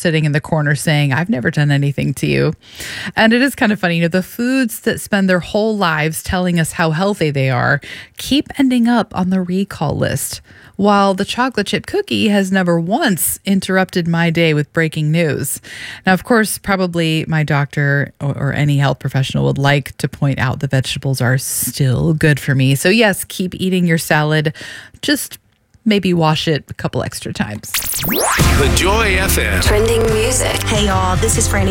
sitting in the corner saying, I've never done anything to you. And it is kind of funny, the foods that spend their whole lives telling us how healthy they are keep ending up on the recall list, while the chocolate chip cookie has never once interrupted my day with breaking news. Now, of course, probably my doctor or any health professional would like to point out that vegetables are still good for me. So yes, keep eating your salad. Just maybe wash it a couple extra times. The Joy FM. Trending music. Hey y'all, this is Franny